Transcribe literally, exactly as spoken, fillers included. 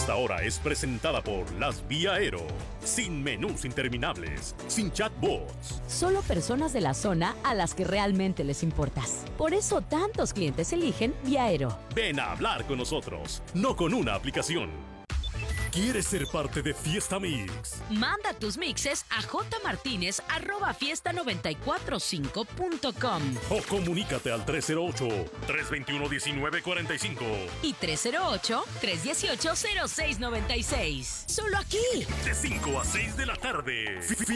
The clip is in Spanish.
Esta hora es presentada por Las Vía Aero. Sin menús interminables, sin chatbots. Solo personas de la zona a las que realmente les importas. Por eso tantos clientes eligen Vía Aero. Ven a hablar con nosotros, no con una aplicación. ¿Quieres ser parte de Fiesta Mix? Manda tus mixes a jmartinez arroba fiesta noventa y cuatro cinco punto com o comunícate al tres cero ocho, tres dos uno, uno nueve cuatro cinco y tres cero ocho, tres uno ocho, cero seis nueve seis. Solo aquí. De cinco a seis de la tarde.